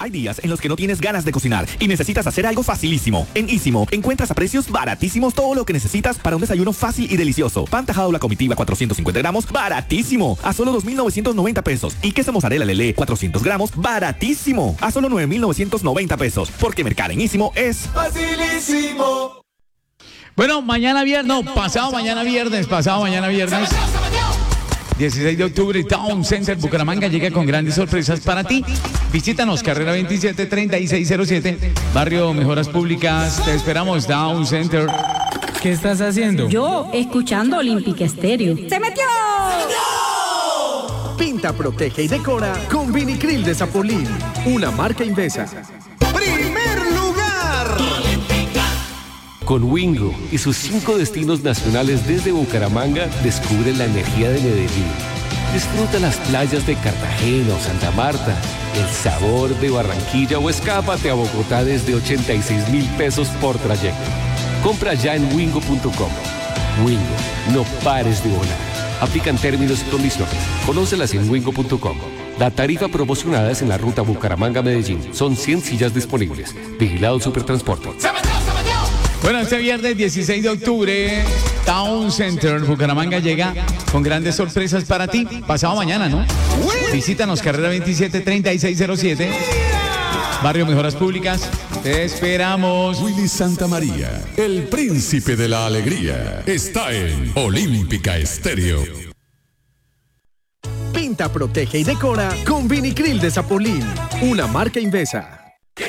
Hay días en los que no tienes ganas de cocinar y necesitas hacer algo facilísimo. En Ísimo encuentras a precios baratísimos todo lo que necesitas para un desayuno fácil y delicioso. Pan tajado La Comitiva 450 gramos, baratísimo, a solo 2.990 pesos. Y queso mozzarella Lelé 400 gramos, baratísimo, a solo 9.990 pesos. Porque mercar en Ísimo es facilísimo. Bueno, pasado mañana viernes. 16 de octubre, Town Center Bucaramanga llega con grandes sorpresas para ti. Visítanos, carrera 27, 3607, Barrio Mejoras Públicas. Te esperamos, Town Center. ¿Qué estás haciendo? Yo, escuchando Olympic Estéreo. ¡Se metió! Pinta, protege y decora con Vinicril de Zapolín, una marca Invesa. ¡Primer lugar! Con Wingo y sus 5 destinos nacionales desde Bucaramanga, descubre la energía de Medellín. Disfruta las playas de Cartagena o Santa Marta, el sabor de Barranquilla o escápate a Bogotá desde 86.000 pesos por trayecto. Compra ya en wingo.com. Wingo, no pares de volar. Aplican términos y condiciones. Conócelas en wingo.com. La tarifa promocionada es en la ruta Bucaramanga-Medellín. Son 100 sillas disponibles. Vigilado Supertransporte. Bueno, este viernes 16 de octubre, Town Center Bucaramanga llega con grandes sorpresas para ti. Pasado mañana, ¿no? Visítanos, carrera 27, 3607, Barrio Mejoras Públicas. Te esperamos. Willy Santamaría, el príncipe de la alegría, está en Olímpica Estéreo. Pinta, protege y decora con Vinicril de Zapolín, una marca Invesa.